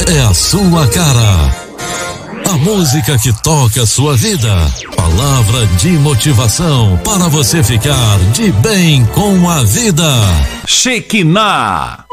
é a sua cara. A música que toca a sua vida. Palavra de motivação para você ficar de bem com a vida. Shekinah.